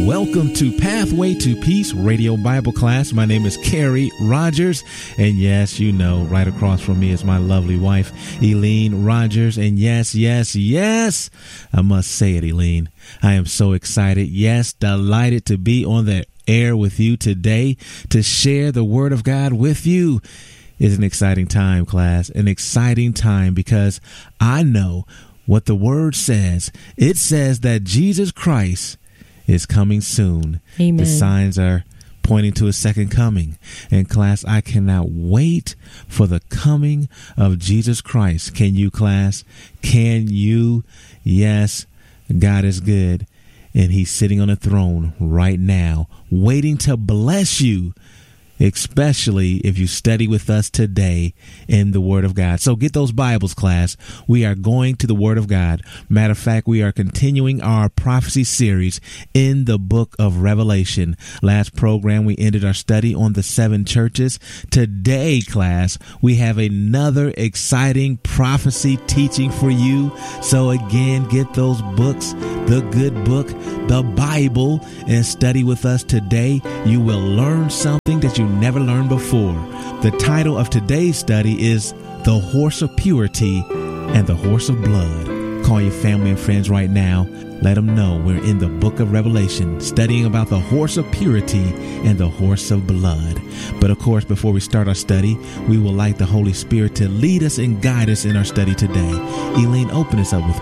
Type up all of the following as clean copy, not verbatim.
Welcome to Pathway to Peace Radio Bible Class. My name is Carrie Rogers, and yes, you know, right across from me is my lovely wife, Eileen Rogers. And yes, I must say it, Eileen, I am so excited. Yes, delighted to be on the air with you today to share the Word of God with you. It's an exciting time, class, an exciting time because I know what the Word says. It says that Jesus Christ is coming soon. Amen. The signs are pointing to his second coming. And class, I cannot wait for the coming of Jesus Christ. Can you, class? Can you? Yes, God is good. And he's sitting on a throne right now, waiting to bless you, especially if you study with us today in the Word of God. So get those Bibles, class. We are going to the Word of God. Matter of fact, we are continuing our prophecy series in the book of Revelation. Last program, we ended our study on the 7 churches. Today, class, we have another exciting prophecy teaching for you. So again, get those books, the good book, the Bible, and study with us today. You will learn something that you never learned before. The title of today's study is The Horse of Purity and the Horse of Blood. Call your family and friends right now. Let them know we're in the book of Revelation, studying about the horse of purity and the horse of blood. But of course, before we start our study, we would like the Holy Spirit to lead us and guide us in our study today. Eileen, open us up with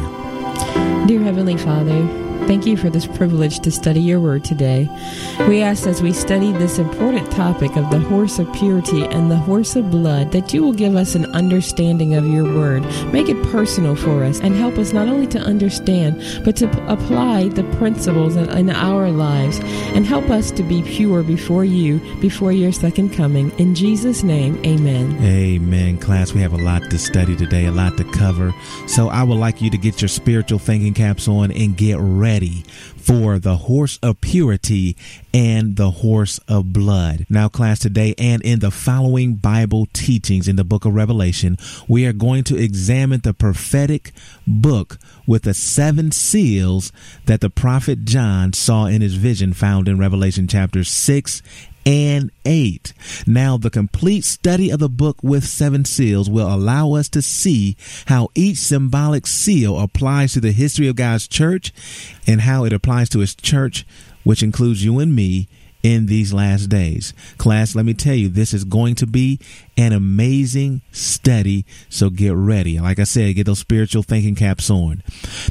prayer. Dear Heavenly Father, thank you for this privilege to study your word today. We ask as we study this important topic of the horse of purity and the horse of blood that you will give us an understanding of your word. Make it personal for us and help us not only to understand, but to apply the principles in our lives and help us to be pure before you, before your second coming. In Jesus' name, amen. Amen. Class, we have a lot to study today, a lot to cover. So I would like you to get your spiritual thinking caps on and get ready for the horse of purity and the horse of blood. Now, class, today and in the following Bible teachings in the book of Revelation, we are going to examine the prophetic book with the 7 seals that the prophet John saw in his vision found in Revelation chapter 6 and 8. Now, the complete study of the book with 7 seals will allow us to see how each symbolic seal applies to the history of God's church and how it applies to his church, which includes you and me, in these last days. Class, let me tell you, this is going to be an amazing study, so get ready. Like I said, get those spiritual thinking caps on.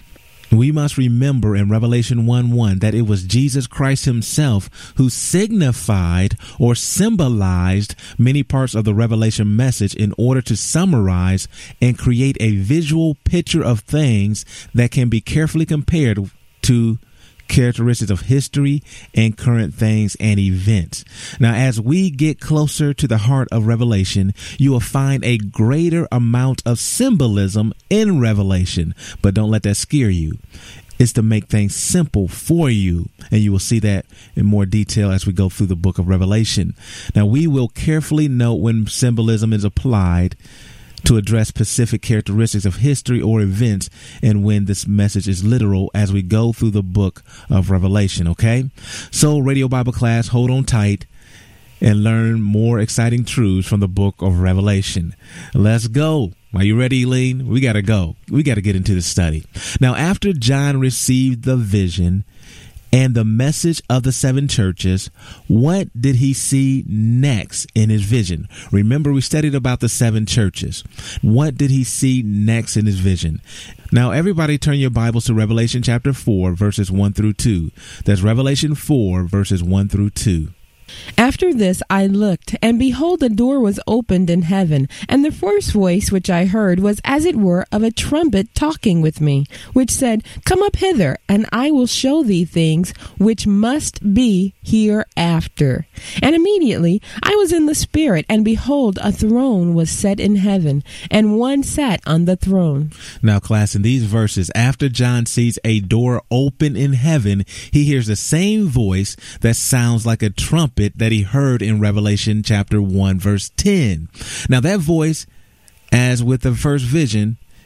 We must remember in Revelation 1:1 that it was Jesus Christ himself who signified or symbolized many parts of the Revelation message in order to summarize and create a visual picture of things that can be carefully compared to characteristics of history and current things and events. Now, as we get closer to the heart of Revelation, you will find a greater amount of symbolism in Revelation, but don't let that scare you. It's to make things simple for you, and you will see that in more detail as we go through the book of Revelation. Now, we will carefully note when symbolism is applied to address specific characteristics of history or events, and when this message is literal as we go through the book of Revelation, okay? So, Radio Bible Class, hold on tight and learn more exciting truths from the book of Revelation. Let's go. Are you ready, Eileen? We got to go. We got to get into the study. Now, after John received the vision and the message of the 7 churches, what did he see next in his vision? Remember, we studied about the 7 churches. What did he see next in his vision? Now, everybody turn your Bibles to Revelation chapter 4, verses 1 through 2. That's Revelation 4, verses 1 through 2. After this I looked, and behold, a door was opened in heaven, and the first voice which I heard was as it were of a trumpet talking with me, which said, Come up hither, and I will show thee things which must be hereafter. And immediately I was in the Spirit, and behold, a throne was set in heaven, and one sat on the throne. Now, class, in these verses, after John sees a door open in heaven, he hears the same voice that sounds like a trumpet that he heard in Revelation chapter 1, verse 10. Now, that voice, as with the first vision,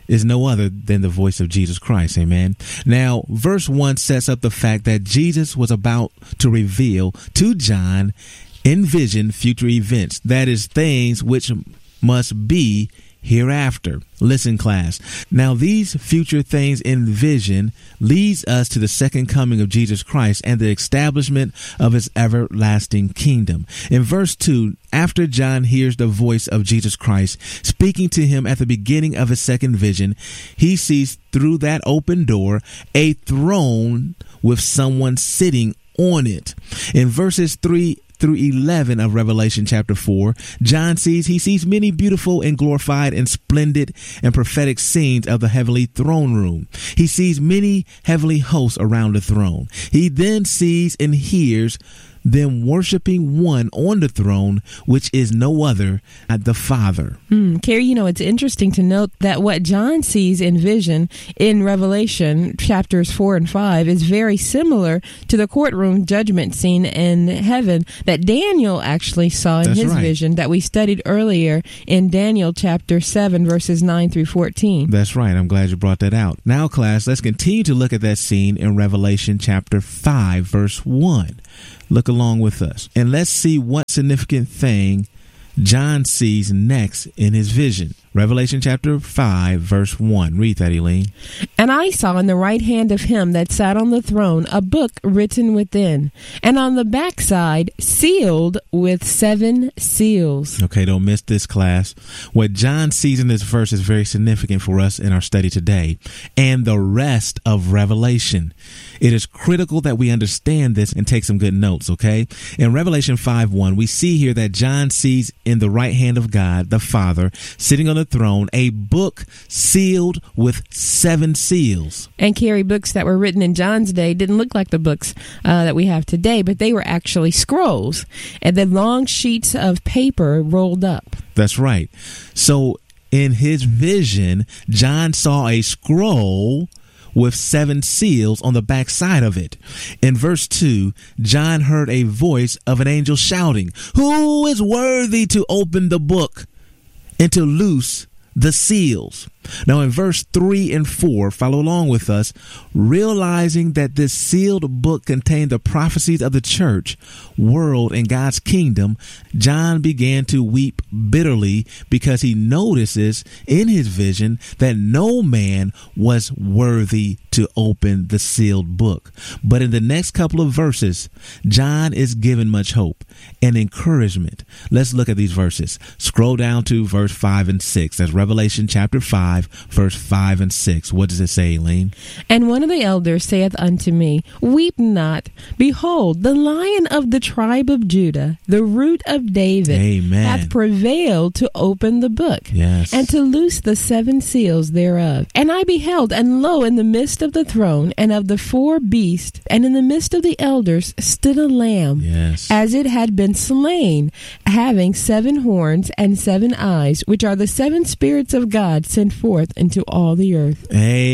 is no other than the voice of Jesus Christ. Amen. Now, verse 1 sets up the fact that Jesus was about to reveal to John in vision future events, that is, things which must be hereafter. Listen, class. Now, these future things in vision leads us to the second coming of Jesus Christ and the establishment of his everlasting kingdom. In verse 2, after John hears the voice of Jesus Christ speaking to him at the beginning of his second vision, he sees through that open door a throne with someone sitting on it. In verses 3 through 11 of Revelation chapter 4, John sees many beautiful and glorified and splendid and prophetic scenes of the heavenly throne room. He sees many heavenly hosts around the throne. He then sees and hears them worshiping one on the throne, which is no other than the Father. Carrie, it's interesting to note that what John sees in vision in Revelation chapters 4 and 5 is very similar to the courtroom judgment scene in heaven that Daniel actually saw in his vision that we studied earlier in Daniel chapter 7, verses 9 through 14. That's right. I'm glad you brought that out. Now, class, let's continue to look at that scene in Revelation chapter 5, verse 1. Look along with us, and let's see what significant thing John sees next in his vision. Revelation chapter 5, verse 1. Read that, Elaine. And I saw in the right hand of him that sat on the throne a book written within, and on the backside sealed with 7 seals. Okay, don't miss this, class. What John sees in this verse is very significant for us in our study today and the rest of Revelation. It is critical that we understand this and take some good notes, okay? In Revelation 5:1, we see here that John sees in the right hand of God, the Father, sitting on the throne, a book sealed with 7 seals. And Carrie, books that were written in John's day didn't look like the books that we have today, but they were actually scrolls and then long sheets of paper rolled up. That's right. So in his vision, John saw a scroll with 7 seals on the backside of it. In verse 2, John heard a voice of an angel shouting, "Who is worthy to open the book and to loose the seals?" Now in verse 3 and 4, follow along with us, realizing that this sealed book contained the prophecies of the church, world, and God's kingdom, John began to weep bitterly because he notices in his vision that no man was worthy to open the sealed book. But in the next couple of verses, John is given much hope and encouragement. Let's look at these verses. Scroll down to verse 5 and 6. That's Revelation chapter 5. Verse 5 and 6. What does it say, Elaine? And one of the elders saith unto me, Weep not. Behold, the Lion of the tribe of Judah, the root of David, Amen, hath prevailed to open the book, yes, and to loose the 7 seals thereof. And I beheld, and lo, in the midst of the throne and of the 4 beasts, and in the midst of the elders, stood a lamb, yes, as it had been slain, having 7 horns and 7 eyes, which are the 7 spirits of God sent forth into all the earth.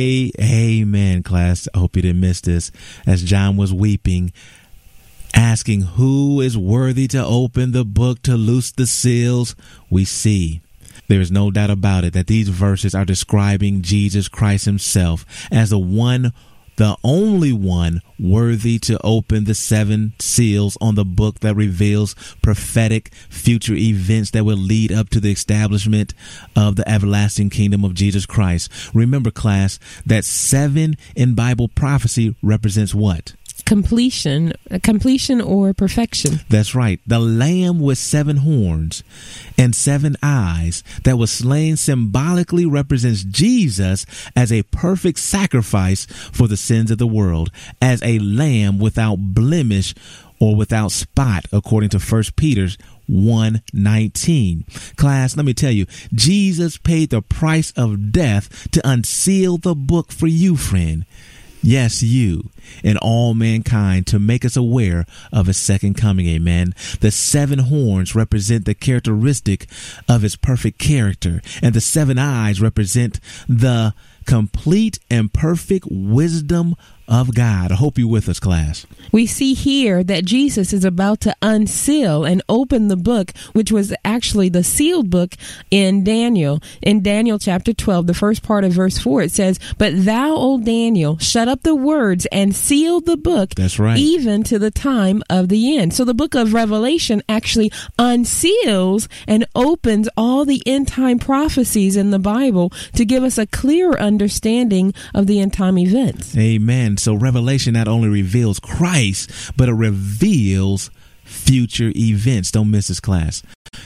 Amen, class. I hope you didn't miss this. As John was weeping, asking who is worthy to open the book, to loose the seals, we see there is no doubt about it that these verses are describing Jesus Christ himself as the only one worthy to open the 7 seals on the book that reveals prophetic future events that will lead up to the establishment of the everlasting kingdom of Jesus Christ. Remember, class, that 7 in Bible prophecy represents what? Completion or perfection. That's right. The lamb with 7 horns and 7 eyes that was slain symbolically represents Jesus as a perfect sacrifice for the sins of the world, as a lamb without blemish or without spot, according to 1 Peter 1:19. Class, let me tell you, Jesus paid the price of death to unseal the book for you, friend. Yes, you and all mankind, to make us aware of his second coming. Amen. The 7 horns represent the characteristic of his perfect character, and the 7 eyes represent the complete and perfect wisdom of God. I hope you're with us, class. We see here that Jesus is about to unseal and open the book, which was actually the sealed book in Daniel. In Daniel chapter 12, the first part of verse 4, it says, "But thou, O Daniel, shut up the words and seal the book." That's right. "Even to the time of the end." So the book of Revelation actually unseals and opens all the end time prophecies in the Bible to give us a clearer understanding of the end time events. Amen. So Revelation not only reveals Christ, but it reveals future events. Don't miss this, class.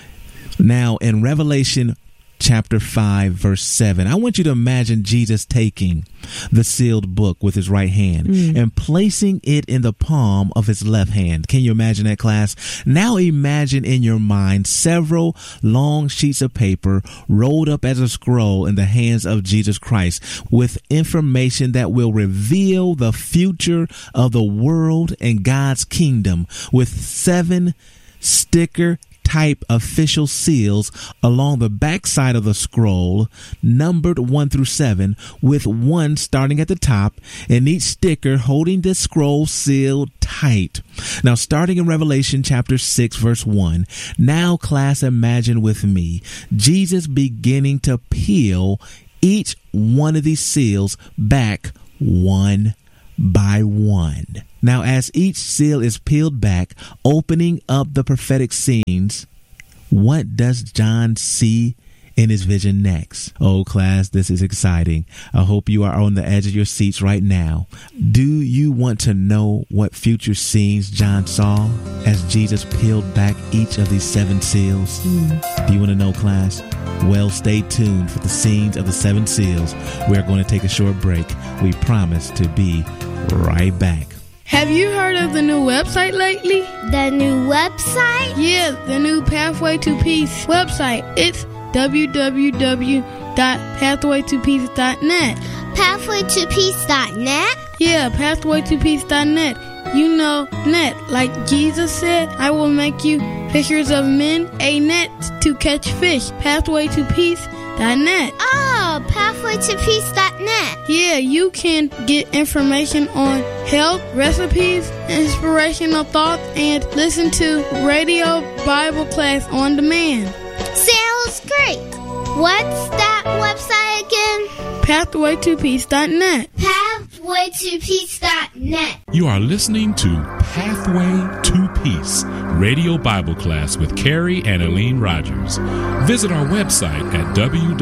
Now, in Revelation chapter 5, verse 7, I want you to imagine Jesus taking the sealed book with his right hand and placing it in the palm of his left hand. Can you imagine that, class? Now imagine in your mind several long sheets of paper rolled up as a scroll in the hands of Jesus Christ with information that will reveal the future of the world and God's kingdom, with 7 sticker type official seals along the backside of the scroll, numbered 1 through 7, with 1 starting at the top, and each sticker holding the scroll sealed tight. Now, starting in Revelation chapter 6, verse 1, now, class, imagine with me Jesus beginning to peel each one of these seals back one by one. Now, as each seal is peeled back, opening up the prophetic scenes, what does John see in his vision next? Oh, class, this is exciting. I hope you are on the edge of your seats right now. Do you want to know what future scenes John saw as Jesus peeled back each of these 7 seals? Do you want to know, class? Well, stay tuned for the scenes of the 7 seals. We're going to take a short break. We promise to be right back. Have you heard of the new website lately? The new website? Yeah, the new Pathway to Peace website. It's www.pathwaytopeace.net. Pathwaytopeace.net? Yeah, pathwaytopeace.net. You know, net. Like Jesus said, I will make you fishers of men, a net to catch fish. Pathwaytopeace.net. Oh, pathwaytopeace.net. Yeah, you can get information on health, recipes, inspirational thoughts, and listen to radio Bible class on demand. Sounds great. What's that website again? Pathwaytopeace.net. Pathwaytopeace.net. You are listening to Pathway to Peace, radio Bible class with Carrie and Elaine Rogers. Visit our website at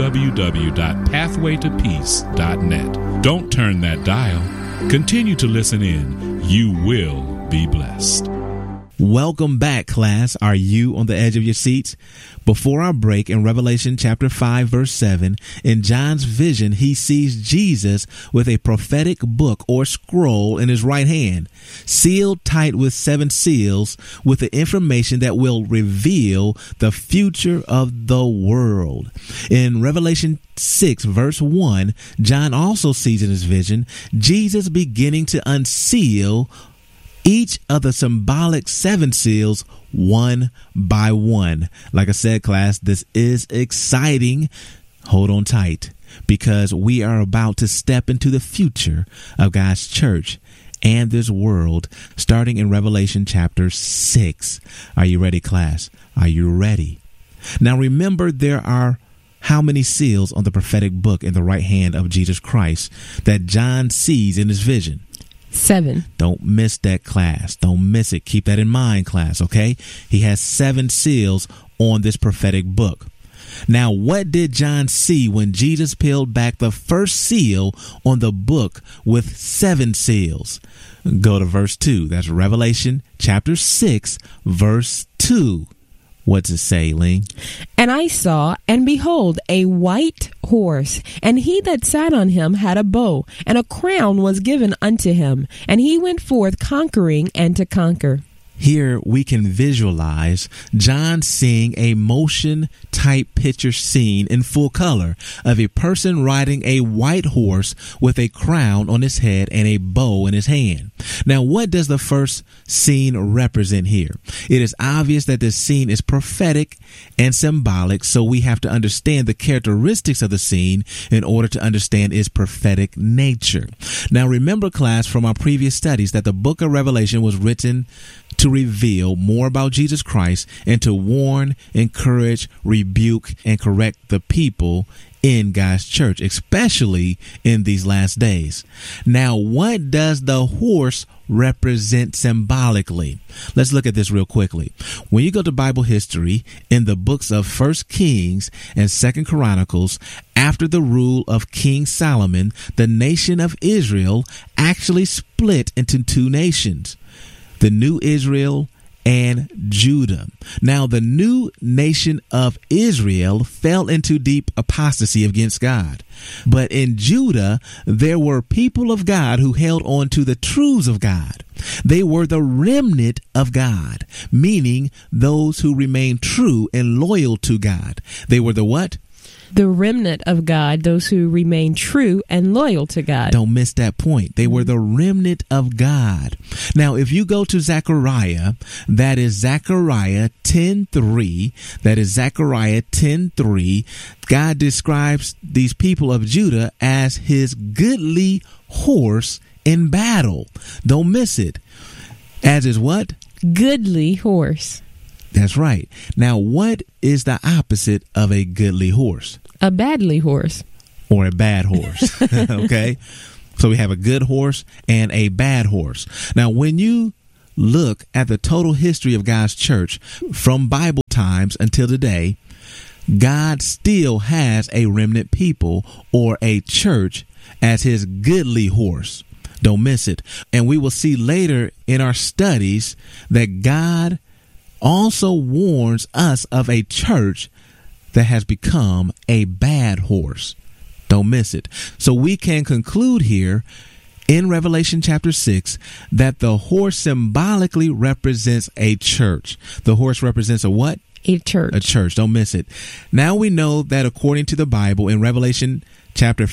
www.pathwaytopeace.net. Don't turn that dial. Continue to listen in. You will be blessed. Welcome back, class. Are you on the edge of your seats? Before our break, in Revelation chapter 5, verse 7, in John's vision, he sees Jesus with a prophetic book or scroll in his right hand, sealed tight with 7 seals, with the information that will reveal the future of the world. In Revelation 6, verse 1, John also sees in his vision Jesus beginning to unseal each of the symbolic 7 seals one by one. Like I said, class, this is exciting. Hold on tight, because we are about to step into the future of God's church and this world, starting in Revelation chapter 6. Are you ready, class? Are you ready? Now, remember, there are how many seals on the prophetic book in the right hand of Jesus Christ that John sees in his vision? 7. Don't miss that, class. Don't miss it. Keep that in mind, class, okay? He has 7 seals on this prophetic book. Now, what did John see when Jesus peeled back the first seal on the book with 7 seals? Go to verse 2. That's Revelation chapter 6, verse 2. What's it say, Ling? "And I saw, and behold, a white horse, and he that sat on him had a bow, and a crown was given unto him, and he went forth conquering and to conquer." Here we can visualize John seeing a motion type picture scene in full color of a person riding a white horse with a crown on his head and a bow in his hand. Now, what does the first scene represent here? It is obvious that this scene is prophetic and symbolic, so we have to understand the characteristics of the scene in order to understand its prophetic nature. Now, remember, class, from our previous studies that the book of Revelation was written to reveal more about Jesus Christ and to warn, encourage, rebuke, and correct the people in God's church, especially in these last days. Now, what does the horse represent symbolically? Let's look at this real quickly. When you go to Bible history, in the books of 1 Kings and 2 Chronicles, after the rule of King Solomon, the nation of Israel actually split into two nations, the New Israel and Judah. Now, the new nation of Israel fell into deep apostasy against God. But in Judah, there were people of God who held on to the truths of God. They were the remnant of God, meaning those who remained true and loyal to God. They were the what? The remnant of God, those who remain true and loyal to God. Don't miss that point. They were the remnant of God. Now, if you go to Zechariah, that is Zechariah 10:3, that is Zechariah 10:3, God describes these people of Judah as his goodly horse in battle. Don't miss it. As his what? Goodly horse. That's right. Now, what is the opposite of a goodly horse? A badly horse. Or a bad horse. Okay? So we have a good horse and a bad horse. Now, when you look at the total history of God's church from Bible times until today, God still has a remnant people or a church as his goodly horse. Don't miss it. And we will see later in our studies that God also warns us of a church that has become a bad horse. Don't miss it. So we can conclude here in Revelation chapter 6 that the horse symbolically represents a church. The horse represents a what? A church. A church. Don't miss it. Now we know that according to the Bible in Revelation chapter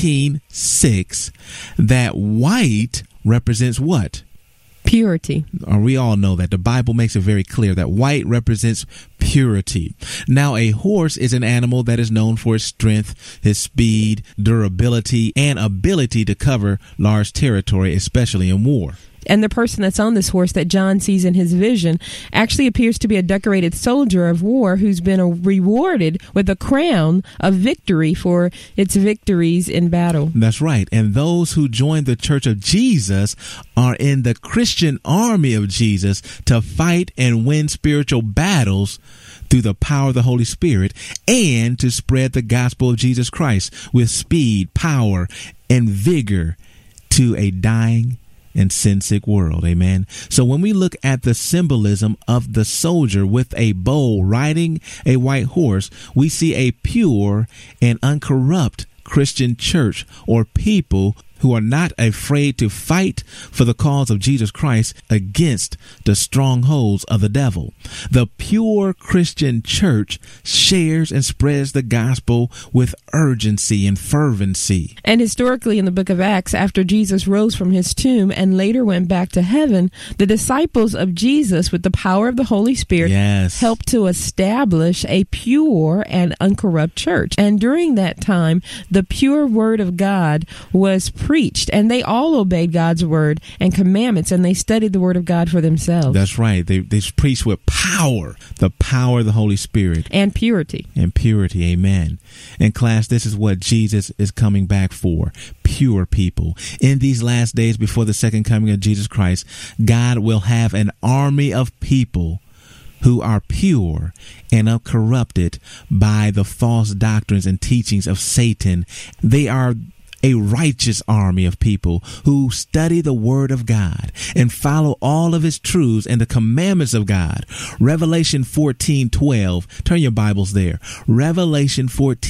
15:6, that white represents what? Purity. We all know that. The Bible makes it very clear that white represents purity. Now, a horse is an animal that is known for its strength, its speed, durability, and ability to cover large territory, especially in war. And the person that's on this horse that John sees in his vision actually appears to be a decorated soldier of war who's been rewarded with a crown of victory for its victories in battle. That's right. And those who join the Church of Jesus are in the Christian army of Jesus to fight and win spiritual battles through the power of the Holy Spirit and to spread the gospel of Jesus Christ with speed, power, and vigor to a dying and sin-sick world. Amen. So when we look at the symbolism of the soldier with a bow riding a white horse, we see a pure and uncorrupt Christian church or people who are not afraid to fight for the cause of Jesus Christ against the strongholds of the devil. The pure Christian church shares and spreads the gospel with urgency and fervency. And historically in the book of Acts, after Jesus rose from his tomb and later went back to heaven, the disciples of Jesus, with the power of the Holy Spirit, helped to establish a pure and uncorrupt church. And during that time, the pure word of God was preached, and they all obeyed God's word and commandments, and they studied the word of God for themselves. That's right. They preached with power, the power of the Holy Spirit. And purity. And purity. Amen. And class, this is what Jesus is coming back for. Pure people. In these last days before the second coming of Jesus Christ, God will have an army of people who are pure and uncorrupted by the false doctrines and teachings of Satan. They are a righteous army of people who study the word of God and follow all of his truths and the commandments of God. Revelation 14:12. Turn your Bibles there. Revelation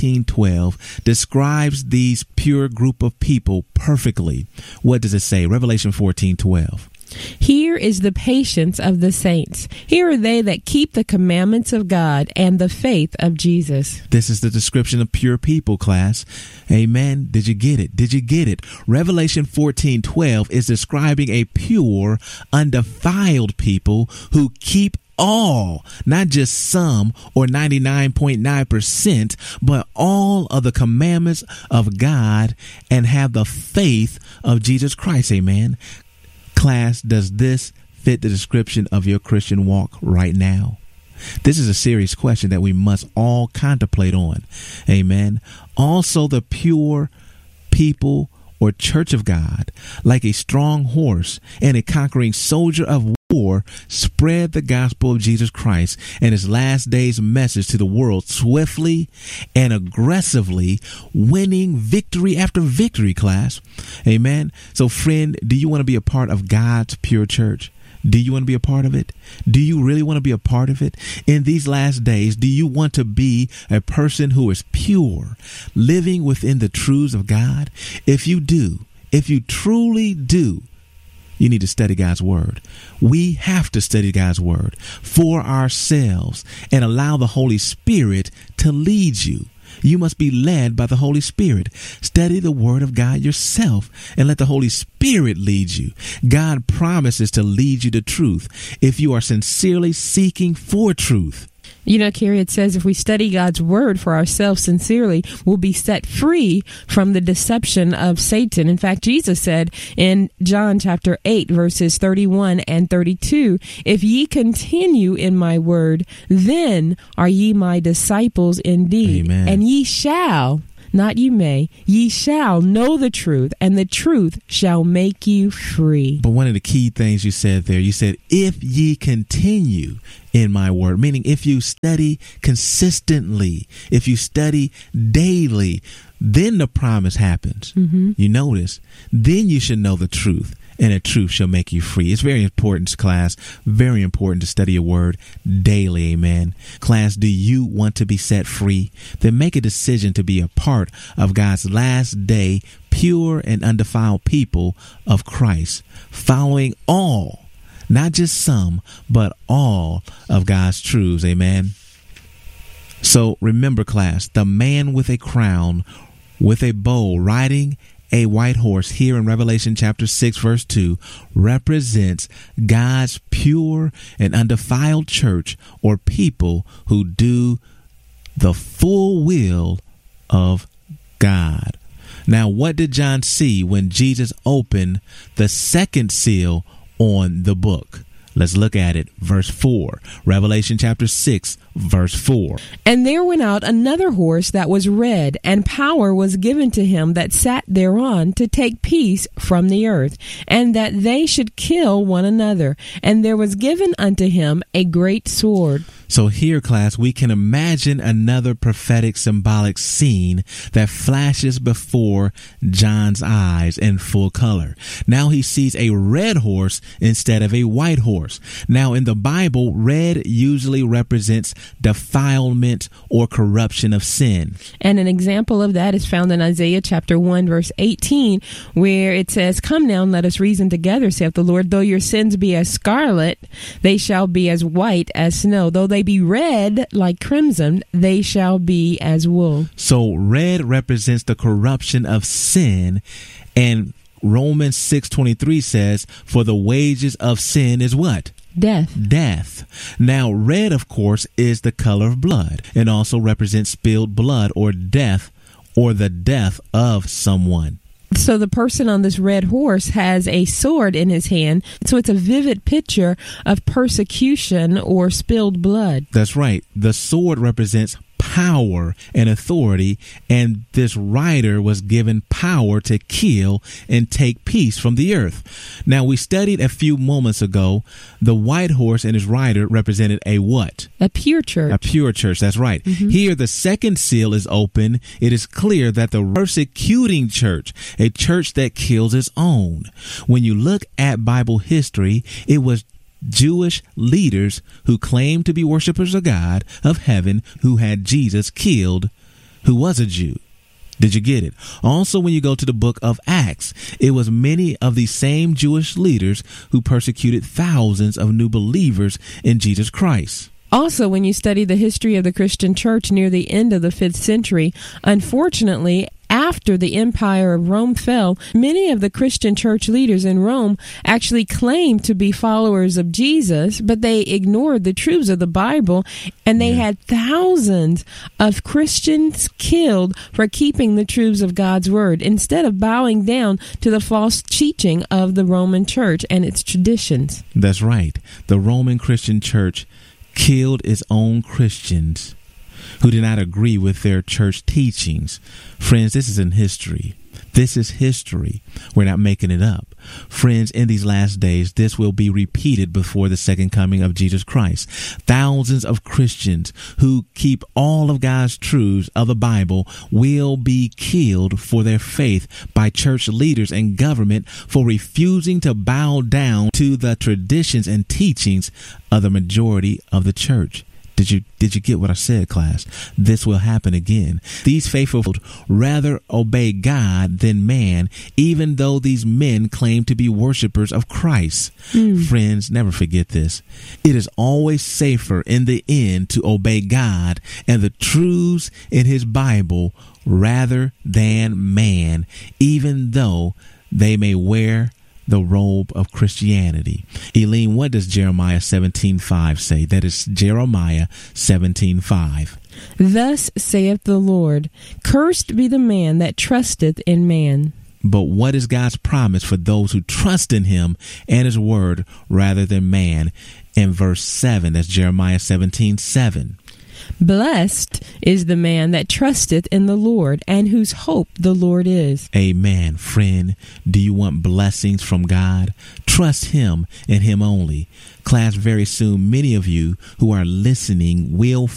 14:12 describes these pure group of people perfectly. What does it say? Revelation 14:12. Here is the patience of the saints. Here are they that keep the commandments of God and the faith of Jesus. This is the description of pure people, class. Amen. Did you get it? Did you get it? Revelation 14:12 is describing a pure, undefiled people who keep all, not just some or 99.9%, but all of the commandments of God and have the faith of Jesus Christ. Amen. Class, does this fit the description of your Christian walk right now? This is a serious question that we must all contemplate on. Amen. Also, the pure people or church of God, like a strong horse and a conquering soldier of war, spread the gospel of Jesus Christ and his last days message to the world swiftly and aggressively, winning victory after victory, class. Amen. So, friend, do you want to be a part of God's pure church? Do you want to be a part of it? Do you really want to be a part of it? In these last days, do you want to be a person who is pure, living within the truths of God? If you do, if you truly do, you need to study God's word. We have to study God's word for ourselves and allow the Holy Spirit to lead you. You must be led by the Holy Spirit. Study the word of God yourself and let the Holy Spirit lead you. God promises to lead you to truth if you are sincerely seeking for truth. You know, Carrie, it says if we study God's word for ourselves sincerely, we'll be set free from the deception of Satan. In fact, Jesus said in John chapter 8, verses 31 and 32, if ye continue in my word, then are ye my disciples indeed. Amen. And ye shall, not you may, ye shall know the truth, and the truth shall make you free. But one of the key things you said there, you said, if ye continue in my word, meaning if you study consistently, if you study daily, then the promise happens. Mm-hmm. You notice, then you should know the truth, and the truth shall make you free. It's very important, class, very important to study your word daily. Amen. Class, do you want to be set free? Then make a decision to be a part of God's last day, pure and undefiled people of Christ, following all, not just some, but all of God's truths. Amen. So remember, class, the man with a crown, with a bow, riding a white horse here in Revelation chapter 6, verse 2, represents God's pure and undefiled church, or people who do the full will of God. Now, what did John see when Jesus opened the second seal on the book? Let's look at it. Verse 4, Revelation chapter 6, verse 4. And there went out another horse that was red, and power was given to him that sat thereon to take peace from the earth, and that they should kill one another. And there was given unto him a great sword. So here, class, we can imagine another prophetic symbolic scene that flashes before John's eyes in full color. Now he sees a red horse instead of a white horse. Now in the Bible, red usually represents defilement or corruption of sin. And an example of that is found in Isaiah chapter 1, verse 18, where it says, come now and let us reason together, saith the Lord. Though your sins be as scarlet, they shall be as white as snow. Though they be red like crimson, they shall be as wool. So red represents the corruption of sin, and Romans 6:23 says, for the wages of sin is what? Death. Death. Now, red, of course, is the color of blood and also represents spilled blood or death, or the death of someone. So the person on this red horse has a sword in his hand. So it's a vivid picture of persecution or spilled blood. That's right. The sword represents power and authority, and this rider was given power to kill and take peace from the earth. Now, we studied a few moments ago, the white horse and his rider represented a what? A pure church. A pure church, that's right. Mm-hmm. Here, the second seal is open. It is clear that the persecuting church, a church that kills its own. When you look at Bible history, it was Jewish leaders who claimed to be worshipers of God of heaven who had Jesus killed, who was a Jew. Did you get it? Also, when you go to the book of Acts, it was many of these same Jewish leaders who persecuted thousands of new believers in Jesus Christ. Also, when you study the history of the Christian church near the end of the 5th century, unfortunately, after the Empire of Rome fell, many of the Christian church leaders in Rome actually claimed to be followers of Jesus, but they ignored the truths of the Bible, and they had thousands of Christians killed for keeping the truths of God's Word, instead of bowing down to the false teaching of the Roman church and its traditions. That's right. The Roman Christian church killed its own Christians who did not agree with their church teachings. Friends, this is in history. This is history. We're not making it up. Friends, in these last days, this will be repeated before the second coming of Jesus Christ. Thousands of Christians who keep all of God's truths of the Bible will be killed for their faith by church leaders and government for refusing to bow down to the traditions and teachings of the majority of the church. Did you get what I said, class? This will happen again. These faithful rather obey God than man, even though these men claim to be worshipers of Christ. Friends, never forget this. It is always safer in the end to obey God and the truths in his Bible rather than man, even though they may wear the robe of Christianity. Eileen, what does Jeremiah 17:5 say? That is Jeremiah 17:5. Thus saith the Lord, cursed be the man that trusteth in man. But what is God's promise for those who trust in him and his word rather than man? In verse 7, that's Jeremiah 17:7. Blessed is the man that trusteth in the Lord, and whose hope the Lord is. Amen. Friend, do you want blessings from God? Trust him and him only. Class, very soon, many of you who are listening will